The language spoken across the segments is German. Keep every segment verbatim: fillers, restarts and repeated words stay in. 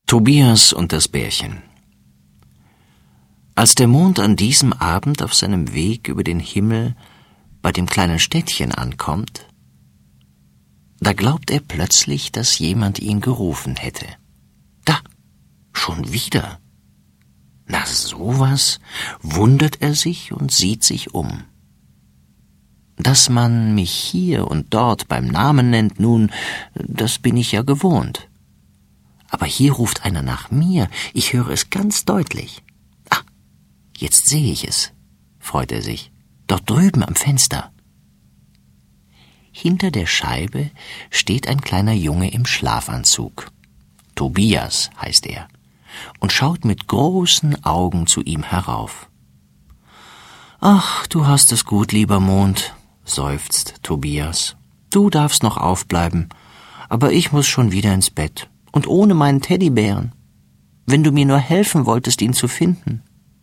Tobias und das Bärchen. Als der Mond an diesem Abend auf seinem Weg über den Himmel bei dem kleinen Städtchen ankommt, da glaubt er plötzlich, dass jemand ihn gerufen hätte. Da, schon wieder. Na sowas, wundert er sich und sieht sich um. Dass man mich hier und dort beim Namen nennt, nun, das bin ich ja gewohnt. Aber hier ruft einer nach mir, ich höre es ganz deutlich. Ah, jetzt sehe ich es, freut er sich, dort drüben am Fenster. Hinter der Scheibe steht ein kleiner Junge im Schlafanzug. Tobias heißt er und schaut mit großen Augen zu ihm herauf. »Ach, du hast es gut, lieber Mond«, seufzt Tobias. »Du darfst noch aufbleiben, aber ich muss schon wieder ins Bett und ohne meinen Teddybären. Wenn du mir nur helfen wolltest, ihn zu finden.«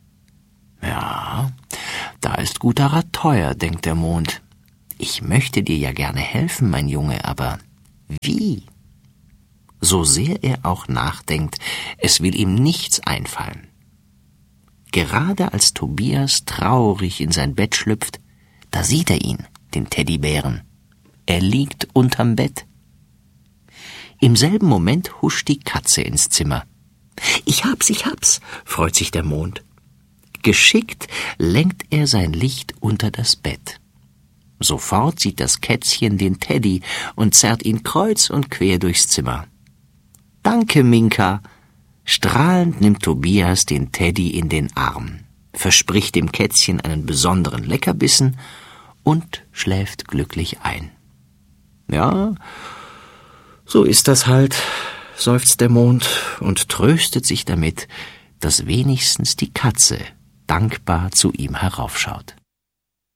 »Ja, da ist guter Rat teuer«, denkt der Mond. »Ich möchte dir ja gerne helfen, mein Junge, aber wie?« So sehr er auch nachdenkt, es will ihm nichts einfallen. Gerade als Tobias traurig in sein Bett schlüpft, da sieht er ihn, den Teddybären. Er liegt unterm Bett. Im selben Moment huscht die Katze ins Zimmer. »Ich hab's, ich hab's«, freut sich der Mond. Geschickt lenkt er sein Licht unter das Bett. Sofort sieht das Kätzchen den Teddy und zerrt ihn kreuz und quer durchs Zimmer. »Danke, Minka!« Strahlend nimmt Tobias den Teddy in den Arm, verspricht dem Kätzchen einen besonderen Leckerbissen und schläft glücklich ein. »Ja, so ist das halt«, seufzt der Mond und tröstet sich damit, dass wenigstens die Katze dankbar zu ihm heraufschaut.